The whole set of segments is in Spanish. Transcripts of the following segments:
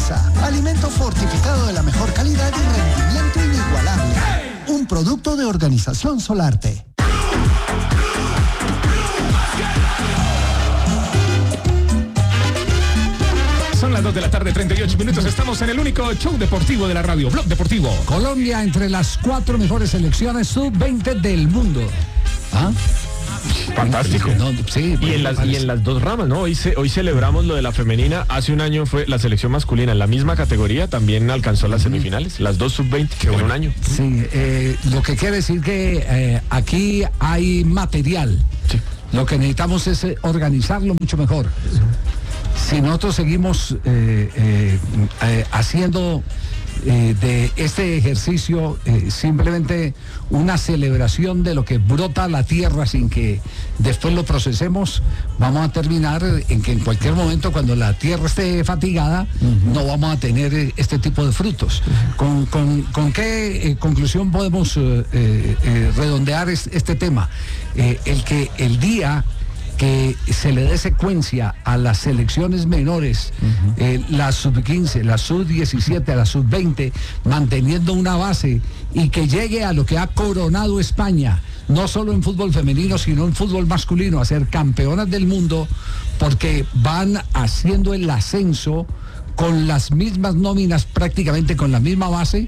Quinza, alimento fortificado de la mejor calidad y rendimiento inigualable. Un producto de Organización Solarte. Son las 2 de la tarde, 38 minutos. Estamos en el único show deportivo de la radio, Blog Deportivo. Colombia entre las 4 mejores selecciones sub-20 del mundo. ¿Ah? Fantástico. No, sí, y en las dos ramas, ¿no? Hoy celebramos lo de la femenina. Hace un año fue la selección masculina en la misma categoría, también alcanzó las semifinales, las dos sub-20 en un año. Sí, lo que quiere decir que aquí hay material. Sí. Lo que necesitamos es organizarlo mucho mejor. Si nosotros seguimos haciendo de este ejercicio simplemente una celebración de lo que brota a la tierra sin que después lo procesemos, vamos a terminar en que en cualquier momento, cuando la tierra esté fatigada, no vamos a tener este tipo de frutos. ¿Con qué conclusión podemos redondear este tema? El día que se le dé secuencia a las selecciones menores, la sub-15, la sub-17, la sub-20, manteniendo una base y que llegue a lo que ha coronado España, no solo en fútbol femenino, sino en fútbol masculino, a ser campeonas del mundo, porque van haciendo el ascenso con las mismas nóminas, prácticamente con la misma base.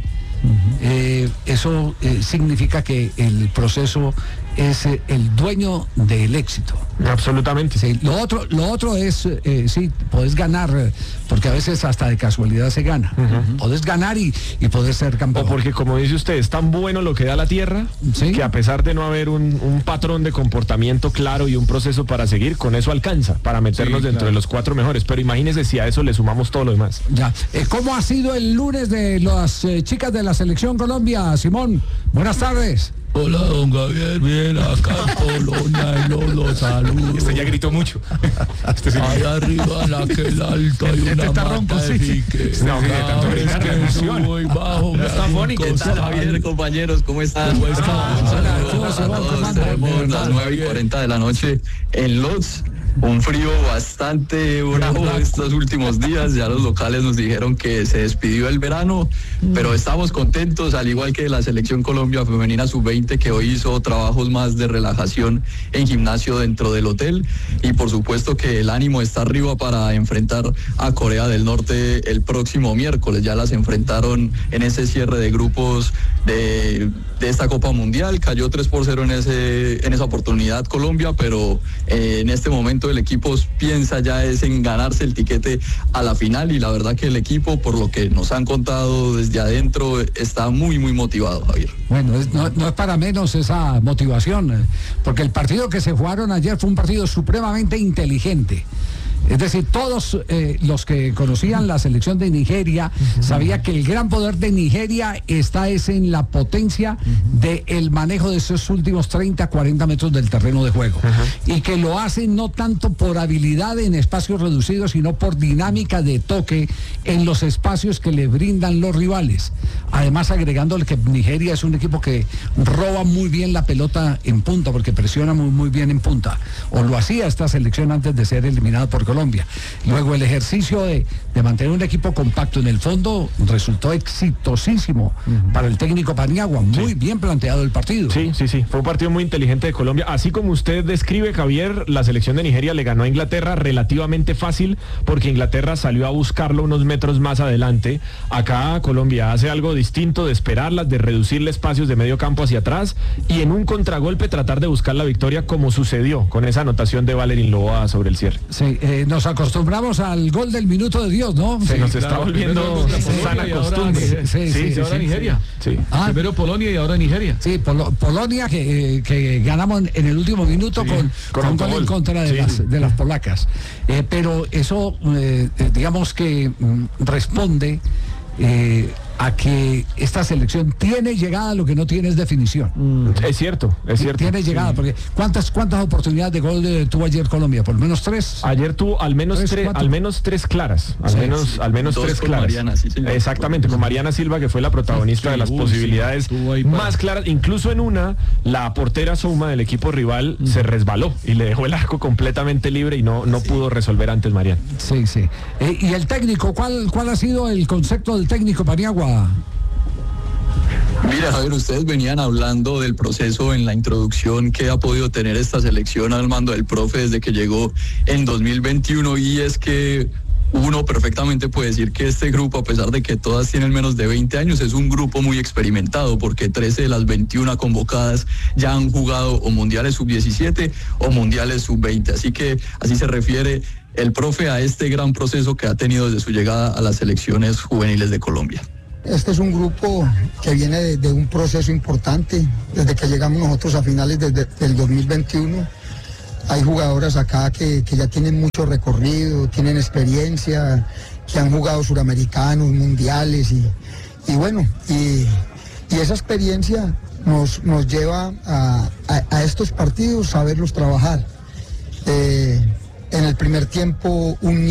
Eso significa que el proceso es el dueño del éxito. Absolutamente. Sí, lo otro es, sí, podés ganar, porque a veces hasta de casualidad se gana. Podés ganar y podés ser campeón. O porque, como dice usted, es tan bueno lo que da la tierra, ¿sí?, que a pesar de no haber un patrón de comportamiento claro y un proceso para seguir, con eso alcanza para meternos dentro de los 4 mejores. Pero imagínese si a eso le sumamos todo lo demás. Ya. ¿Cómo ha sido el lunes de las chicas de la Selección Colombia, Simón? Buenas tardes. Hola, don Javier, bien, acá en Polonia, yo los saludo. Este ya gritó mucho. Allá arriba, en aquel alto, hay una mata de pique. No, tanto gritar, la emoción. Subo y bajo. Está bonito. ¿Qué tal, Javier, compañeros? ¿Cómo están? ¿Cómo están? Tenemos las 9:40 de la noche en Lodz. Un frío bastante bravo estos últimos días. Ya los locales nos dijeron que se despidió el verano, pero estamos contentos, al igual que la Selección Colombia Femenina Sub-20, que hoy hizo trabajos más de relajación en gimnasio dentro del hotel. Y por supuesto que el ánimo está arriba para enfrentar a Corea del Norte el próximo miércoles. Ya las enfrentaron en ese cierre de grupos de esta Copa Mundial. Cayó 3-0 en esa oportunidad Colombia, pero en este momento el equipo piensa ya es en ganarse el tiquete a la final, y la verdad que el equipo, por lo que nos han contado desde adentro, está muy muy motivado, Javier. Bueno, no es para menos esa motivación, porque el partido que se jugaron ayer fue un partido supremamente inteligente. Es decir, todos los que conocían la selección de Nigeria sabían que el gran poder de Nigeria está en la potencia del manejo de esos últimos 30, 40 metros del terreno de juego. Y que lo hacen no tanto por habilidad en espacios reducidos, sino por dinámica de toque en los espacios que le brindan los rivales. Además, agregándole que Nigeria es un equipo que roba muy bien la pelota en punta, porque presiona muy, muy bien en punta. O lo hacía esta selección antes de ser eliminada por Colombia. Luego el ejercicio de mantener un equipo compacto en el fondo resultó exitosísimo para el técnico Paniagua. Muy bien planteado el partido. Sí. Fue un partido muy inteligente de Colombia. Así como usted describe, Javier, la selección de Nigeria le ganó a Inglaterra relativamente fácil, porque Inglaterra salió a buscarlo unos metros más adelante. Acá Colombia hace algo distinto, de esperarlas, de reducirle espacios de medio campo hacia atrás y en un contragolpe tratar de buscar la victoria, como sucedió con esa anotación de Valerín Loa sobre el cierre. Sí, nos acostumbramos al gol del minuto de Dios, ¿no? Se nos está volviendo sana costumbre. Sí, ahora Nigeria. Sí. Primero Polonia y ahora Nigeria. Sí, Polonia que ganamos en el último minuto con gol en contra de las polacas. Pero eso, digamos que responde a que esta selección tiene llegada, lo que no tiene es definición. Es cierto. Tiene llegada, sí. porque ¿cuántas oportunidades de gol tuvo ayer Colombia? ¿Por lo menos 3? Ayer tuvo al menos tres claras. Al menos 3 claras. Mariana, sí, señor. Exactamente, con Mariana Silva, que fue la protagonista de las posibilidades más claras. Incluso en una, la portera Souma del equipo rival se resbaló y le dejó el arco completamente libre y no pudo resolver antes Mariana. Sí. ¿Y el técnico? ¿Cuál ha sido el concepto del técnico Paniagua? Mira, Javier, ustedes venían hablando del proceso en la introducción que ha podido tener esta selección al mando del profe desde que llegó en 2021, y es que uno perfectamente puede decir que este grupo, a pesar de que todas tienen menos de 20 años, es un grupo muy experimentado, porque 13 de las 21 convocadas ya han jugado o mundiales sub-17 o mundiales sub-20, así que así se refiere el profe a este gran proceso que ha tenido desde su llegada a las selecciones juveniles de Colombia. Este es un grupo que viene de un proceso importante, desde que llegamos nosotros a finales del 2021. Hay jugadoras acá que ya tienen mucho recorrido, tienen experiencia, que han jugado suramericanos, mundiales y bueno, y esa experiencia nos lleva a estos partidos, a verlos trabajar. En el primer tiempo un